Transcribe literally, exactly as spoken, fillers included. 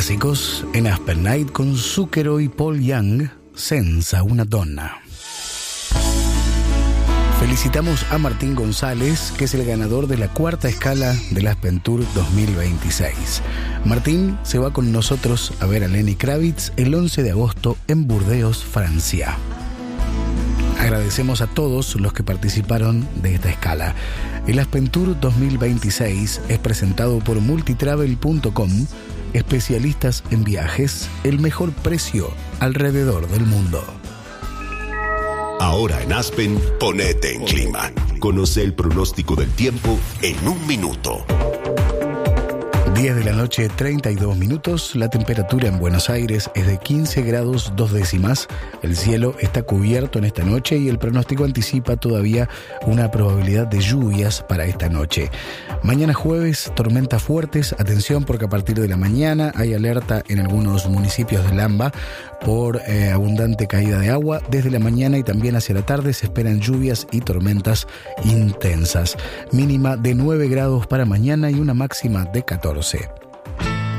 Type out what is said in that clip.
Clásicos en Aspen Night con Zucchero y Paul Young, Senza una donna. Felicitamos a Martín González, que es el ganador de la cuarta escala del Aspen Tour dos mil veintiséis. Martín se va con nosotros a ver a Lenny Kravitz el once de agosto en Burdeos, Francia. Agradecemos a todos los que participaron de esta escala. El Aspen Tour dos mil veintiséis es presentado por multitravel punto com, especialistas en viajes, el mejor precio alrededor del mundo. Ahora en Aspen, ponete en clima. Conoce el pronóstico del tiempo en un minuto. diez de la noche, treinta y dos minutos. La temperatura en Buenos Aires es de quince grados dos décimas. El cielo está cubierto en esta noche y el pronóstico anticipa todavía una probabilidad de lluvias para esta noche. Mañana jueves, tormentas fuertes. Atención porque a partir de la mañana hay alerta en algunos municipios de Lamba por eh, abundante caída de agua. Desde la mañana y también hacia la tarde se esperan lluvias y tormentas intensas. Mínima de nueve grados para mañana y una máxima de catorce.